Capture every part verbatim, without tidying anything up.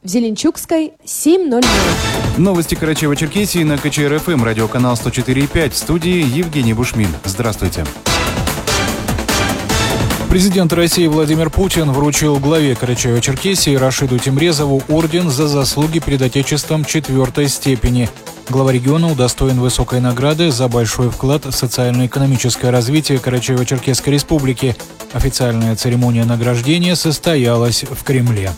В Зеленчукской семь ноль ноль. Новости Карачаево-Черкесии на КЧР-ФМ, радиоканал сто четыре и пять. В студии Евгений Бушмин. Здравствуйте. Президент России Владимир Путин вручил главе Карачаево-Черкесии Рашиду Тимрезову орден за заслуги перед Отечеством четвертой степени. Глава региона удостоен высокой награды за большой вклад в социально-экономическое развитие Карачаево-Черкесской республики. Официальная церемония награждения состоялась в Кремле.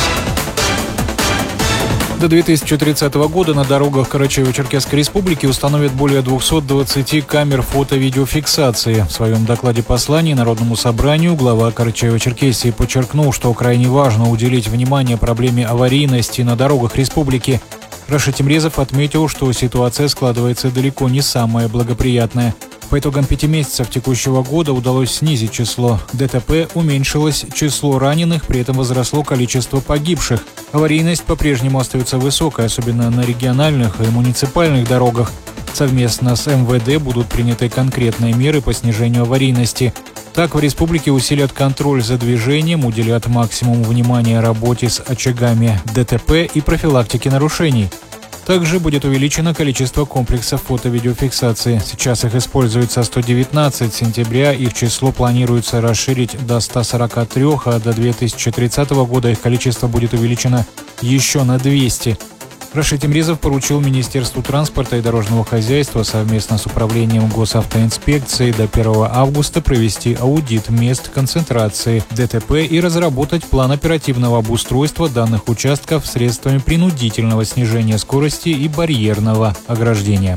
До две тысячи тридцатого года на дорогах Карачаево-Черкесской республики установят более двухсот двадцати камер фото-видеофиксации. В своем докладе-послании Народному собранию глава Карачаево-Черкесии подчеркнул, что крайне важно уделить внимание проблеме аварийности на дорогах республики. Рашид Тимрезов отметил, что ситуация складывается далеко не самая благоприятная. По итогам пяти месяцев текущего года удалось снизить число ДТП, уменьшилось число раненых, при этом возросло количество погибших. Аварийность по-прежнему остается высокой, особенно на региональных и муниципальных дорогах. Совместно с эм вэ дэ будут приняты конкретные меры по снижению аварийности. Так, в республике усилят контроль за движением, уделят максимум внимания работе с очагами ДТП и профилактике нарушений. Также будет увеличено количество комплексов фото-видеофиксации. Сейчас их используется сто девятнадцать. С сентября их число планируется расширить до ста сорока трёх, а до две тысячи тридцатого года их количество будет увеличено еще на двести. Рашид Тимрезов поручил Министерству транспорта и дорожного хозяйства совместно с Управлением госавтоинспекции до первого августа провести аудит мест концентрации ДТП и разработать план оперативного обустройства данных участков средствами принудительного снижения скорости и барьерного ограждения.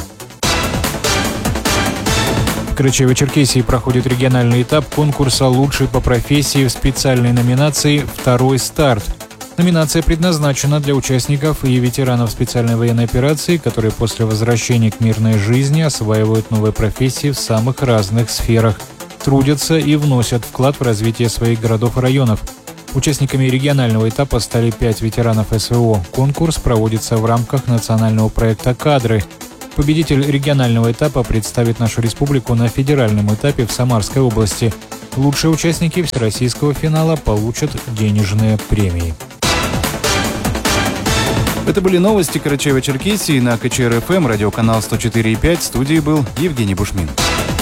В Карачаево-Черкесии проходит региональный этап конкурса «Лучший по профессии» в специальной номинации «Второй старт». Номинация предназначена для участников и ветеранов специальной военной операции, которые после возвращения к мирной жизни осваивают новые профессии в самых разных сферах, трудятся и вносят вклад в развитие своих городов и районов. Участниками регионального этапа стали пять ветеранов эс вэ о. Конкурс проводится в рамках национального проекта «Кадры». Победитель регионального этапа представит нашу республику на федеральном этапе в Самарской области. Лучшие участники всероссийского финала получат денежные премии. Это были новости Карачаево-Черкесии на КЧР-ФМ, радиоканал сто четыре и пять. В студии был Евгений Бушмин.